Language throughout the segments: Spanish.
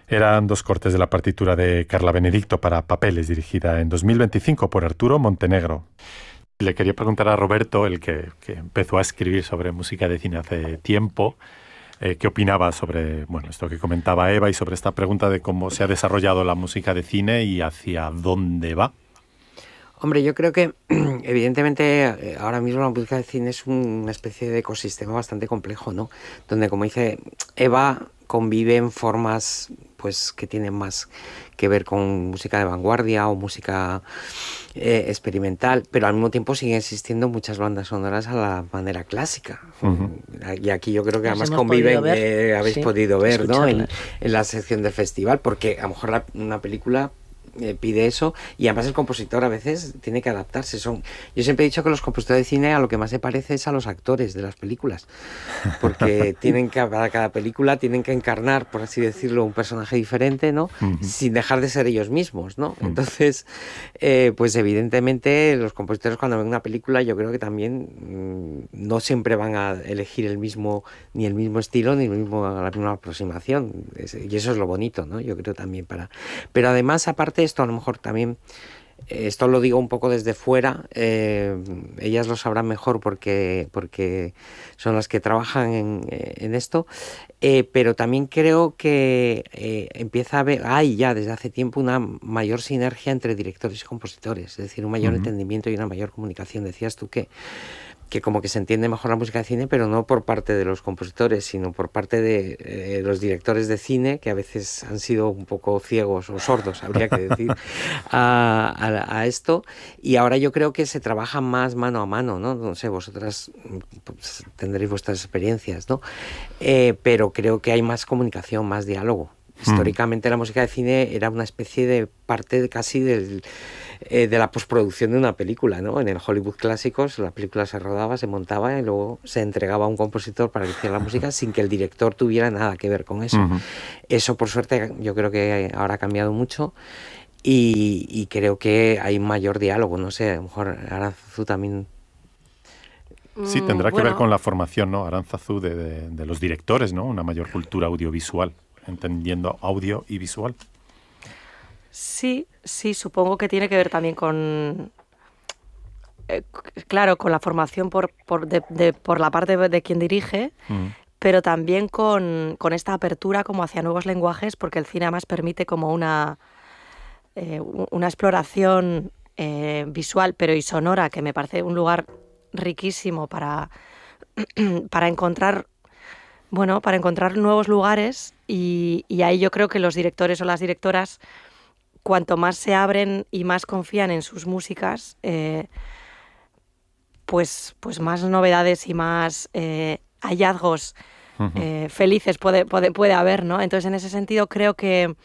Eran dos cortes de la partitura de Carla Benedicto para Papeles, dirigida en 2025 por Arturo Montenegro. Le quería preguntar a Roberto, el que empezó a escribir sobre música de cine hace tiempo, ¿qué opinaba sobre esto que comentaba Eva y sobre esta pregunta de cómo se ha desarrollado la música de cine y hacia dónde va? Hombre, yo creo que evidentemente ahora mismo la música de cine es una especie de ecosistema bastante complejo, ¿no? Donde, como dice Eva, conviven formas pues que tienen más que ver con música de vanguardia o música experimental, pero al mismo tiempo siguen existiendo muchas bandas sonoras a la manera clásica. Y aquí yo creo que Las además hemos conviven, podido ver, habéis sí, podido ver, ¿no? En escucharlas. la sección del festival, porque a lo mejor una película pide eso, y además el compositor a veces tiene que adaptarse. Yo siempre he dicho que los compositores de cine a lo que más se parece es a los actores de las películas, porque tienen que, para cada película tienen que encarnar, por así decirlo, un personaje diferente, ¿no? Sin dejar de ser ellos mismos, ¿no? Entonces, pues evidentemente los compositores cuando ven una película, yo creo que también no siempre van a elegir ni el mismo estilo, ni la misma aproximación, y eso es lo bonito, ¿no? Yo creo también pero además, aparte esto, a lo mejor también, esto lo digo un poco desde fuera, ellas lo sabrán mejor porque son las que trabajan en esto, pero también creo que empieza a haber, hay ya desde hace tiempo una mayor sinergia entre directores y compositores, es decir, un mayor entendimiento y una mayor comunicación. Decías tú que como que se entiende mejor la música de cine, pero no por parte de los compositores, sino por parte de los directores de cine, que a veces han sido un poco ciegos o sordos, habría que decir, a esto. Y ahora yo creo que se trabaja más mano a mano, ¿no? No sé, vosotras pues, tendréis vuestras experiencias, ¿no? Pero creo que hay más comunicación, más diálogo. Históricamente la música de cine era una especie de parte casi de la postproducción de una película, ¿no? En el Hollywood clásicos la película se rodaba, se montaba y luego se entregaba a un compositor para que hiciera la música sin que el director tuviera nada que ver con eso. Eso, por suerte, yo creo que ahora ha cambiado mucho y creo que hay mayor diálogo. No sé, a lo mejor Arantzazu también... Sí, tendrá que ver con la formación, ¿no? Arantzazu de los directores, ¿no? Una mayor cultura audiovisual, entendiendo audio y visual. Sí, supongo que tiene que ver también con, claro, con la formación por la parte de quien dirige, pero también con esta apertura como hacia nuevos lenguajes, porque el cine además permite como una exploración visual, pero y sonora, que me parece un lugar riquísimo para encontrar nuevos lugares, y ahí yo creo que los directores o las directoras, cuanto más se abren y más confían en sus músicas, pues más novedades y más hallazgos felices puede haber, ¿no? Entonces, en ese sentido, creo que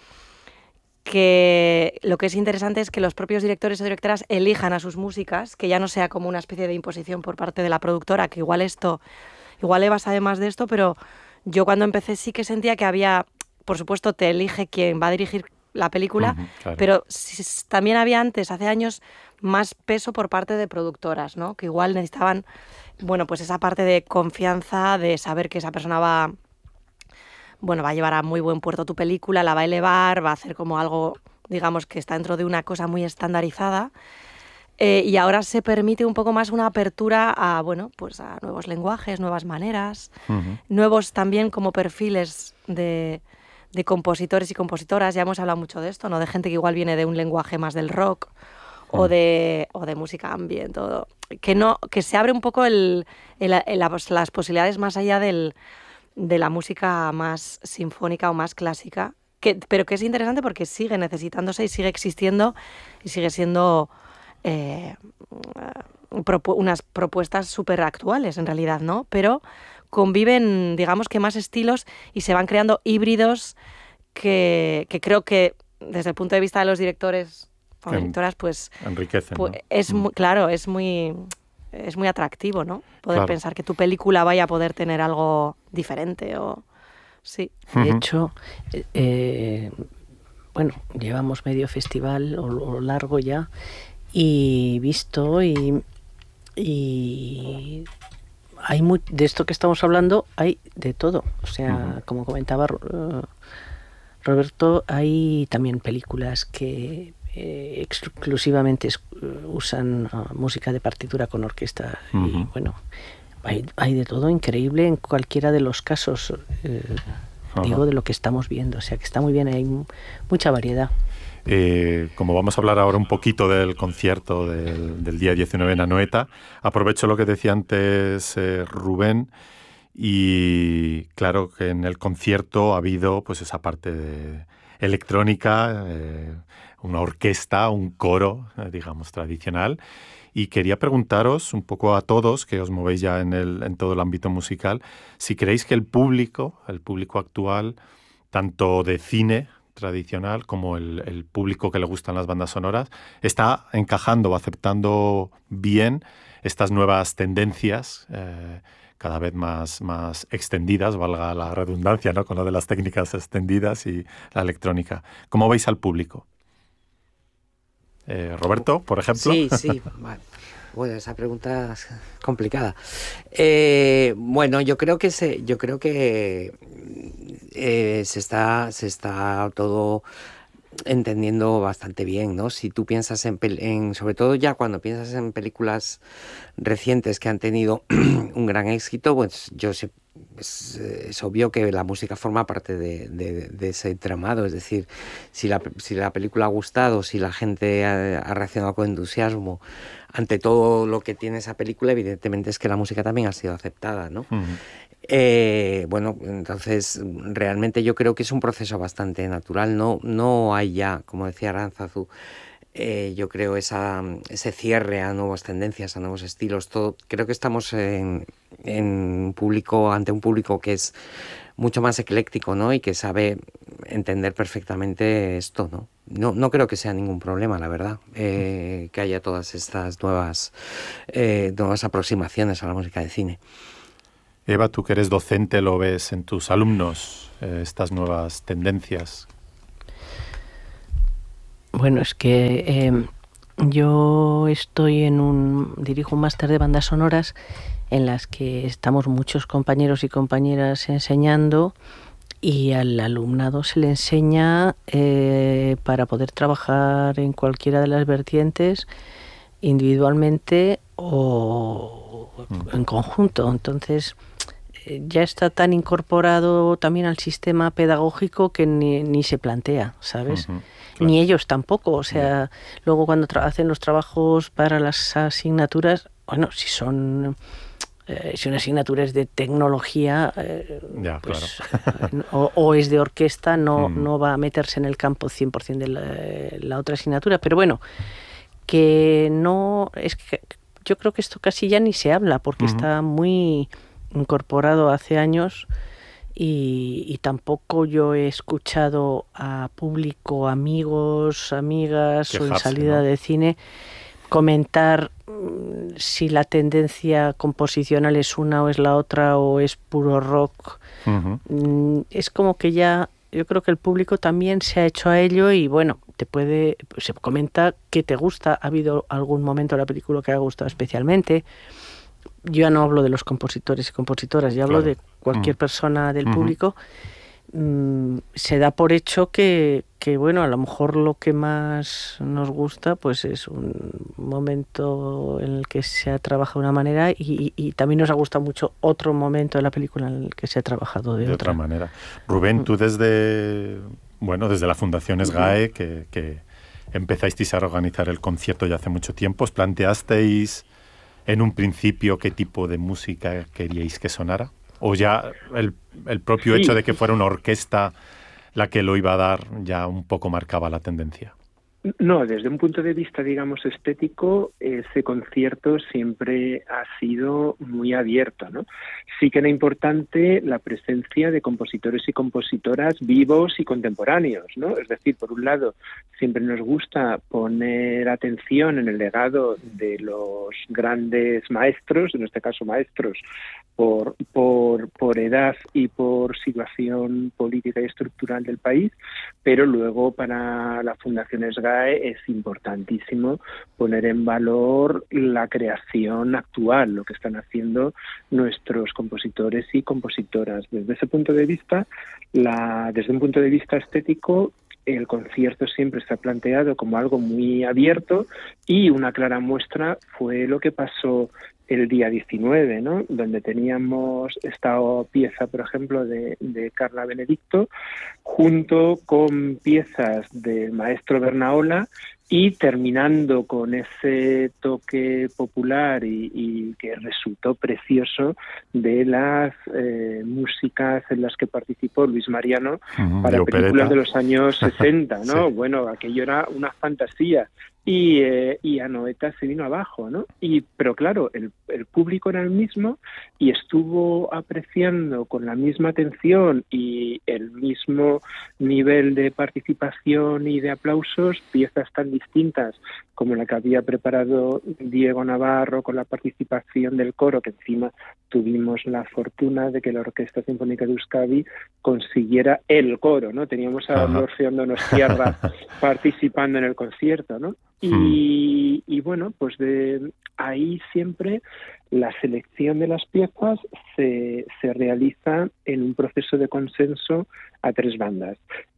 lo que es interesante es que los propios directores o directoras elijan a sus músicas, que ya no sea como una especie de imposición por parte de la productora, que igual Eva sabe más de esto, pero yo cuando empecé sí que sentía que había, por supuesto, te elige quiien va a dirigir la película, claro. Pero también había antes, hace años, más peso por parte de productoras, ¿no? Que igual necesitaban, pues esa parte de confianza, de saber que esa persona va a llevar a muy buen puerto tu película, la va a elevar, va a hacer como algo, digamos, que está dentro de una cosa muy estandarizada. Y ahora se permite un poco más una apertura a nuevos lenguajes, nuevas maneras, nuevos también como perfiles de compositores y compositoras. Ya hemos hablado mucho de esto, ¿no? De gente que igual viene de un lenguaje más del rock o de música ambient, que se abre un poco las posibilidades más allá de la música más sinfónica o más clásica, pero que es interesante porque sigue necesitándose y sigue existiendo y sigue siendo unas propuestas súper actuales en realidad, ¿no? Pero conviven, digamos que más estilos y se van creando híbridos que creo que desde el punto de vista de los directores o directoras, pues enriquecen, pues, ¿no? es muy, claro, es muy atractivo, ¿no? Poder Claro. pensar que tu película vaya a poder tener algo diferente o sí. De hecho, llevamos medio festival o largo ya y visto y hay de esto que estamos hablando hay de todo, o sea, como comentaba Roberto, hay también películas que exclusivamente usan música de partitura con orquesta. Y bueno, hay de todo increíble en cualquiera de los casos, digo, de lo que estamos viendo. O sea que está muy bien, hay mucha variedad. Como vamos a hablar ahora un poquito del concierto del día 19 en Anoeta, aprovecho lo que decía antes Rubén, y claro que en el concierto ha habido pues esa parte de electrónica, una orquesta, un coro, digamos, tradicional. Y quería preguntaros un poco a todos, que os movéis ya en todo el ámbito musical, si creéis que el público actual, tanto de cine tradicional como el público que le gustan las bandas sonoras, está encajando o aceptando bien estas nuevas tendencias cada vez más extendidas, valga la redundancia, ¿no?, con lo de las técnicas extendidas y la electrónica. ¿Cómo veis al público? Roberto, por ejemplo. Sí, vale. Bueno, esa pregunta es complicada. Bueno, yo creo que se está todo entendiendo bastante bien, ¿no? Si tú piensas sobre todo ya cuando piensas en películas recientes que han tenido un gran éxito, pues es obvio que la música forma parte de ese entramado. Es decir, si la película ha gustado, si la gente ha reaccionado con entusiasmo ante todo lo que tiene esa película, evidentemente es que la música también ha sido aceptada, ¿no? Bueno, entonces realmente yo creo que es un proceso bastante natural. No hay ya, como decía Aránzazu, yo creo ese cierre a nuevas tendencias, a nuevos estilos. Creo que estamos ante un público que es mucho más ecléctico, ¿no? Y que sabe entender perfectamente esto, ¿no? No creo que sea ningún problema, la verdad, que haya todas estas nuevas aproximaciones a la música de cine. Eva, tú que eres docente, ¿lo ves en tus alumnos, estas nuevas tendencias? Bueno, es que yo dirijo un máster de bandas sonoras en las que estamos muchos compañeros y compañeras enseñando, y al alumnado se le enseña para poder trabajar en cualquiera de las vertientes, individualmente o en conjunto. Entonces ya está tan incorporado también al sistema pedagógico que ni se plantea, ¿sabes? Claro. Ni ellos tampoco. O sea, luego cuando hacen los trabajos para las asignaturas, bueno, si una asignatura es de tecnología, pues, claro. o es de orquesta, no va a meterse en el campo 100% de la otra asignatura. Pero bueno, que no... es que yo creo que esto casi ya ni se habla, porque está muy incorporado hace años, y tampoco yo he escuchado a público, amigos, amigas, quejarse, o en salida, ¿no?, de cine, comentar si la tendencia composicional es una o es la otra, o es puro rock. Es como que ya, yo creo que el público también se ha hecho a ello, y bueno, se comenta que te gusta. Ha habido algún momento de la película que ha gustado especialmente. Yo ya no hablo de los compositores y compositoras, yo hablo de cualquier persona del público. Se da por hecho que, bueno, a lo mejor lo que más nos gusta pues es un momento en el que se ha trabajado de una manera, y también nos ha gustado mucho otro momento de la película en el que se ha trabajado de otra manera. Rubén, tú desde la Fundación SGAE, que empezasteis a organizar el concierto ya hace mucho tiempo, ¿os planteasteis en un principio qué tipo de música queríais que sonara? ¿O ya el propio hecho de que fuera una orquesta la que lo iba a dar ya un poco marcaba la tendencia? No, desde un punto de vista, digamos, estético, ese concierto siempre ha sido muy abierto, ¿no? Sí que era importante la presencia de compositores y compositoras vivos y contemporáneos, ¿no? Es decir, por un lado, siempre nos gusta poner atención en el legado de los grandes maestros, en este caso maestros, por edad y por situación política y estructural del país, pero luego para la Fundación SGAE SGAE es importantísimo poner en valor la creación actual, lo que están haciendo nuestros compositores y compositoras. Desde ese punto de vista, desde un punto de vista estético, el concierto siempre está planteado como algo muy abierto, y una clara muestra fue lo que pasó el día 19, ¿no? Donde teníamos esta pieza, por ejemplo, de Carla Benedicto, junto con piezas del maestro Bernaola, y terminando con ese toque popular y que resultó precioso de las músicas en las que participó Luis Mariano para películas de los años 60, ¿no? Sí. Bueno, aquello era una fantasía. Y Anoeta se vino abajo, ¿no? Pero claro, el público era el mismo y estuvo apreciando con la misma atención y el mismo nivel de participación y de aplausos piezas tan distintas como la que había preparado Diego Navarro con la participación del coro, que encima tuvimos la fortuna de que la Orquesta Sinfónica de Euskadi consiguiera el coro, ¿no? Teníamos a Orfeo Donostiarra participando en el concierto, ¿no? Y bueno, pues de ahí siempre la selección de las piezas se realiza en un proceso de consenso a tres bandas.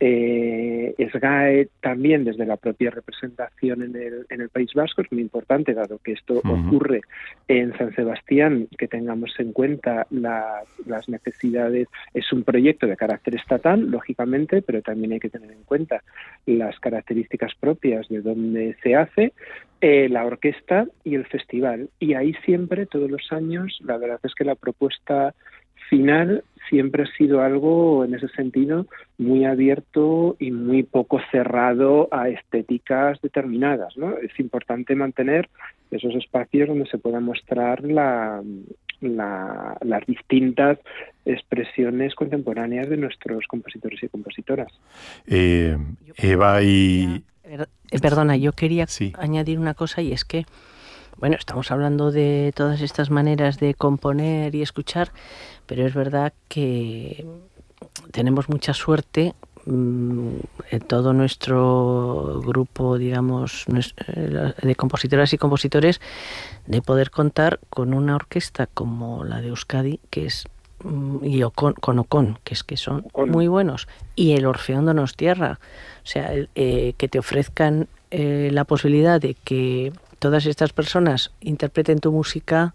SGAE también, desde la propia representación en el País Vasco, es muy importante, dado que esto ocurre en San Sebastián, que tengamos en cuenta las necesidades. Es un proyecto de carácter estatal, lógicamente, pero también hay que tener en cuenta las características propias de donde se hace, la orquesta y el festival. Y ahí siempre, todos los años, la verdad es que la propuesta final siempre ha sido algo, en ese sentido, muy abierto y muy poco cerrado a estéticas determinadas, ¿no? Es importante mantener esos espacios donde se puedan mostrar las distintas expresiones contemporáneas de nuestros compositores y compositoras. Eva y... Perdona, yo quería añadir una cosa, y es que, bueno, estamos hablando de todas estas maneras de componer y escuchar, pero es verdad que tenemos mucha suerte en todo nuestro grupo, digamos, de compositoras y compositores, de poder contar con una orquesta como la de Euskadi, que es y con Ocon, que son muy buenos, y el Orfeón Donostiarra, o sea, que te ofrezcan la posibilidad de que todas estas personas interpreten tu música,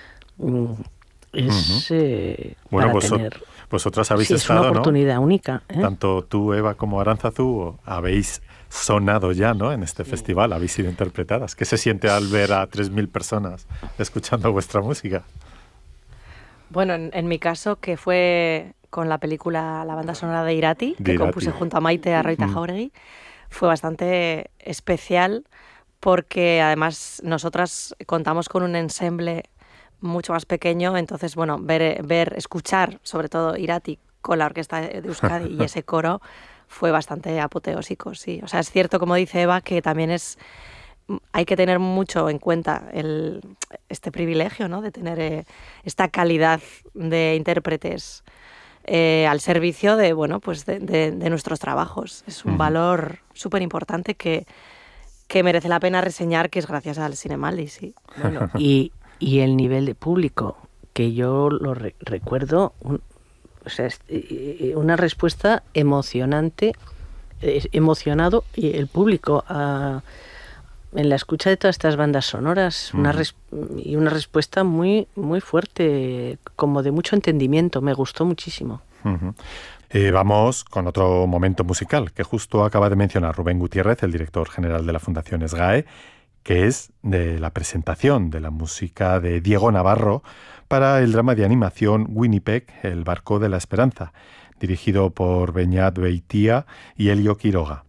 es bueno, para tener... Vosotras habéis estado, es una oportunidad, ¿no? Única. Tanto tú, Eva, como Aránzazu habéis sonado ya, ¿no? En este festival, habéis sido interpretadas. ¿Qué se siente al ver a 3.000 personas escuchando vuestra música? Bueno, en mi caso, que fue con la película La banda sonora de Irati, que compuse junto a Maite Arroita Jauregui, fue bastante especial porque además nosotras contamos con un ensemble mucho más pequeño, entonces, bueno, escuchar, sobre todo Irati, con la orquesta de Euskadi y ese coro fue bastante apoteósico, sí. O sea, es cierto, como dice Eva, que también hay que tener mucho en cuenta este privilegio, ¿no? De tener esta calidad de intérpretes al servicio de, bueno, pues de nuestros trabajos. Es un valor súper importante que merece la pena reseñar, que es gracias al Cinemaldi, sí. Bueno, y el nivel de público, que yo lo recuerdo, una respuesta emocionante, emocionado, y el público en la escucha de todas estas bandas sonoras, una respuesta muy, muy fuerte, como de mucho entendimiento. Me gustó muchísimo. Vamos con otro momento musical que justo acaba de mencionar Rubén Gutiérrez, el director general de la Fundación SGAE, que es de la presentación de la música de Diego Navarro para el drama de animación Winnipeg, El barco de la esperanza, dirigido por Beñat Beitia y Elio Quiroga.